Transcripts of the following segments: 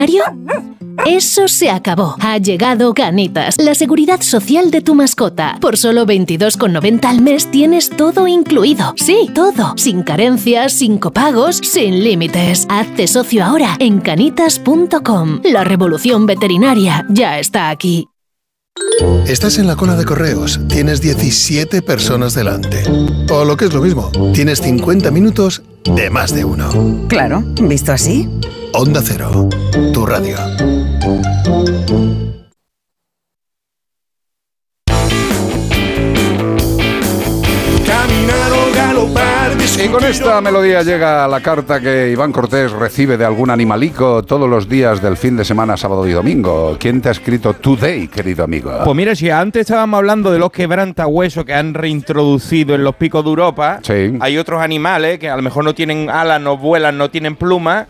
Eso se acabó. Ha llegado Canitas, la seguridad social de tu mascota. Por solo 22,90 al mes tienes todo incluido. Sí, todo. Sin carencias, sin copagos, sin límites. Hazte socio ahora en canitas.com. La revolución veterinaria ya está aquí. Estás en la cola de correos, tienes 17 personas delante. O lo que es lo mismo, tienes 50 minutos de más de uno. Claro, visto así. Onda Cero, tu radio. Y con esta melodía llega la carta que Iván Cortés recibe de algún animalico todos los días del fin de semana, sábado y domingo. ¿Quién te ha escrito Today, querido amigo? Pues mira, si antes estábamos hablando de los quebrantahuesos que han reintroducido en los picos de Europa, sí. Hay otros animales que a lo mejor no tienen alas, no vuelan, no tienen plumas,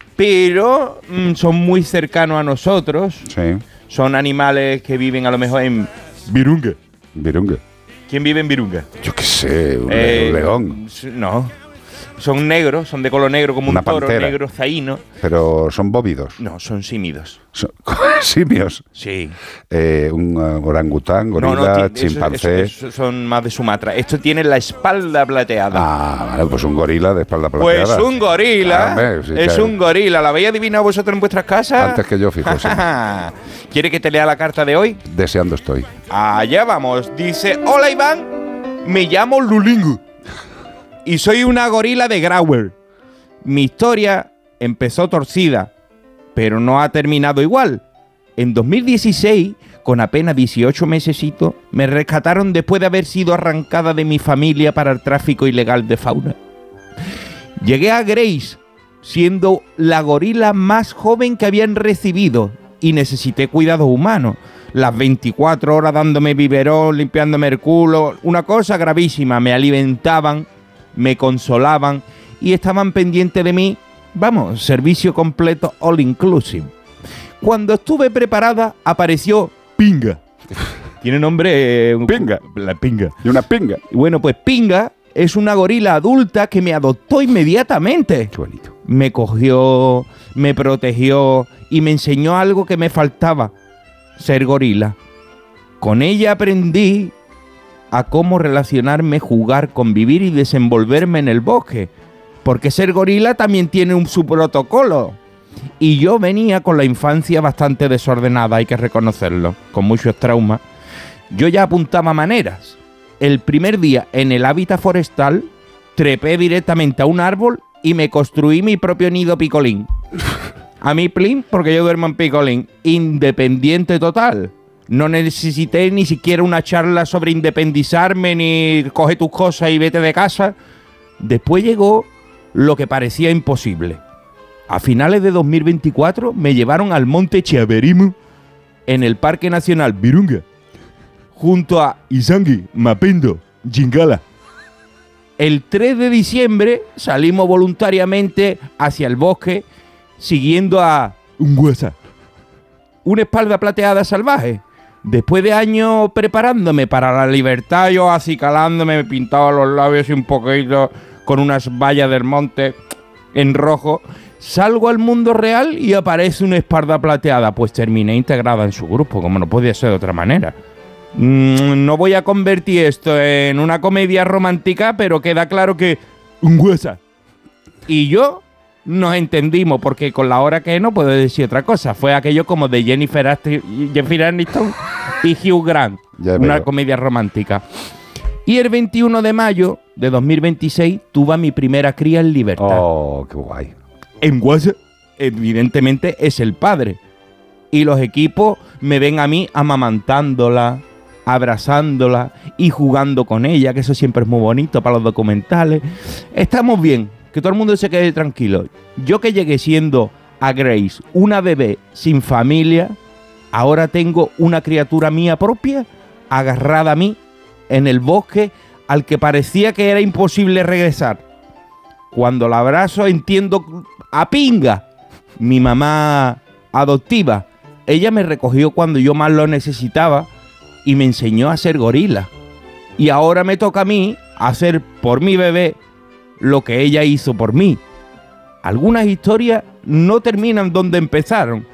pero son muy cercanos a nosotros. Sí. Son animales que viven a lo mejor en Virunga. Virunga. ¿Quién vive en Virunga? Yo qué sé, un león. No, son negros, son de color negro como una un toro pantera. negro zaíno. Pero son bóvidos. No, son símidos. ¿Simios? Sí. Un orangután, gorila, chimpancé. Eso son más de Sumatra. Esto tiene la espalda plateada. Ah, vale, pues un gorila de espalda plateada. Pues un gorila. Hombre, sí, es un gorila. ¿La habéis adivinado vosotros en vuestras casas? Antes que yo, fijo, sí. ¿Quiere que te lea la carta de hoy? Deseando estoy. Allá vamos. Dice: hola Iván, me llamo Lulingu y soy una gorila de Grauer. Mi historia empezó torcida, pero no ha terminado igual. En 2016, con apenas 18 mesecitos, me rescataron después de haber sido arrancada de mi familia para el tráfico ilegal de fauna. Llegué a Grace, siendo la gorila más joven que habían recibido, y necesité cuidados humanos. Las 24 horas dándome biberón, limpiándome el culo, una cosa gravísima. Me alimentaban, me consolaban y estaban pendientes de mí. Vamos, servicio completo all inclusive. Cuando estuve preparada, apareció Pinga. Tiene nombre... Pinga. La Pinga. Y una pinga. Y bueno, pues Pinga es una gorila adulta que me adoptó inmediatamente. Qué bonito. Me cogió, me protegió y me enseñó algo que me faltaba: ser gorila. Con ella aprendí a cómo relacionarme, jugar, convivir y desenvolverme en el bosque. Porque ser gorila también tiene su protocolo. Y yo venía con la infancia bastante desordenada, hay que reconocerlo, con muchos traumas. Yo ya apuntaba maneras. El primer día en el hábitat forestal, trepé directamente a un árbol y me construí mi propio nido picolín. A mí plin, porque yo duermo en picolín. Independiente total. No necesité ni siquiera una charla sobre independizarme, ni coge tus cosas y vete de casa. Después llegó lo que parecía imposible. A finales de 2024 me llevaron al monte Chiaverimu en el Parque Nacional Virunga, junto a Isangi, Mapindo, Jingala. El 3 de diciembre salimos voluntariamente hacia el bosque siguiendo a Unguesa, una espalda plateada salvaje. Después de años preparándome para la libertad, yo acicalándome, me pintaba los labios un poquito con unas vallas del monte en rojo, salgo al mundo real y aparece una espalda plateada. Pues terminé integrada en su grupo, como no podía ser de otra manera. No voy a convertir esto en una comedia romántica, pero queda claro que Unguesa y yo nos entendimos, porque con la hora que no puedo decir otra cosa. Fue aquello como de Jennifer Aniston y Hugh Grant, una comedia romántica. Y el 21 de mayo de 2026 tuve a mi primera cría en libertad. Oh, qué guay. En WhatsApp, evidentemente, es el padre. Y los equipos me ven a mí amamantándola, abrazándola y jugando con ella, que eso siempre es muy bonito para los documentales. Estamos bien, que todo el mundo se quede tranquilo. Yo, que llegué siendo a Grace una bebé sin familia, ahora tengo una criatura mía propia agarrada a mí en el bosque, al que parecía que era imposible regresar. Cuando la abrazo entiendo a Pinga, mi mamá adoptiva. Ella me recogió cuando yo más lo necesitaba y me enseñó a ser gorila. Y ahora me toca a mí hacer por mi bebé lo que ella hizo por mí. algunas historias no terminan donde empezaron.